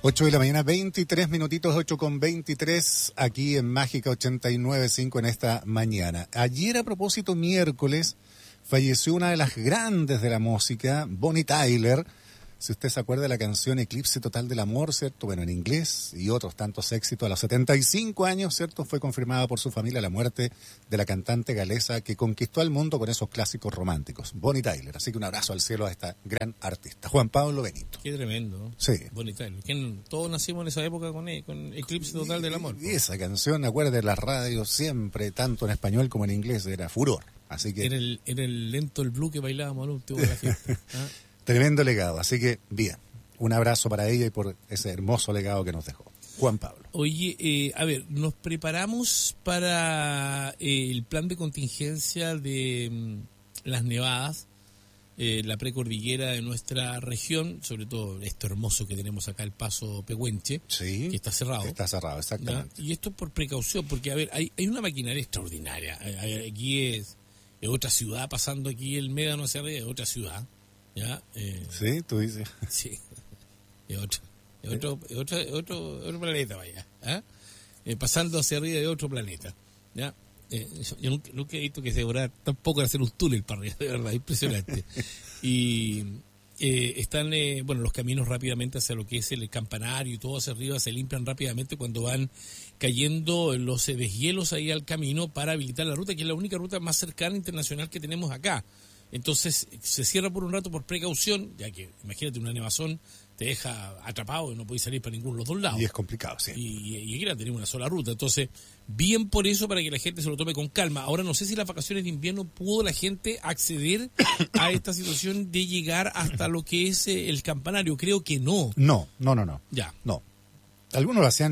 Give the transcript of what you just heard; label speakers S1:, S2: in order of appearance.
S1: 8 de la mañana, 23 minutitos, 8:23, aquí en Mágica 89.5 en esta mañana. Ayer, a propósito, miércoles, falleció una de las grandes de la música, Bonnie Tyler. Si usted se acuerda de la canción Eclipse Total del Amor, ¿cierto? Bueno, en inglés y otros tantos éxitos. A los 75 años, ¿cierto? Fue confirmada por su familia la muerte de la cantante galesa que conquistó al mundo con esos clásicos románticos. Bonnie Tyler. Así que un abrazo al cielo a esta gran artista. Juan Pablo Benito.
S2: Qué tremendo.
S1: Sí.
S2: Bonnie Tyler. Todos nacimos en esa época con Eclipse Total del Amor.
S1: Y esa canción, acuérdate, la radio siempre, tanto en español como en inglés, era furor. Así que...
S2: Era el lento, el blue que bailábamos al último de la fiesta. ¿Ah?
S1: Tremendo legado, así que bien, un abrazo para ella y por ese hermoso legado que nos dejó. Juan Pablo.
S2: Oye, a ver, nos preparamos para el plan de contingencia de las nevadas, la precordillera de nuestra región, sobre todo esto hermoso que tenemos acá, el Paso Pehuenche,
S1: sí,
S2: que está cerrado.
S1: Está cerrado, exactamente.
S2: ¿Ya? Y esto por precaución, porque, a ver, hay una maquinaria extraordinaria. Aquí es otra ciudad, pasando aquí el Médano hacia arriba, es otra ciudad. ¿Ya?
S1: Sí, tú dices.
S2: Sí, es otro planeta, vaya. ¿Ah? Pasando hacia arriba de otro planeta. ¿Ya? Yo nunca he visto que se demora tampoco de hacer un túnel para arriba, de verdad, impresionante. Y están, los caminos rápidamente hacia lo que es el campanario y todo hacia arriba se limpian rápidamente cuando van cayendo los deshielos ahí al camino para habilitar la ruta, que es la única ruta más cercana internacional que tenemos acá. Entonces se cierra por un rato por precaución, ya que imagínate una nevazón te deja atrapado y no podéis salir para ninguno de los dos lados.
S1: Y es complicado, sí.
S2: Y aquí tenemos una sola ruta. Entonces, bien por eso, para que la gente se lo tome con calma. Ahora, no sé si las vacaciones de invierno pudo la gente acceder a esta situación de llegar hasta lo que es el campanario. Creo que no.
S1: No.
S2: Ya.
S1: No. Algunos lo hacían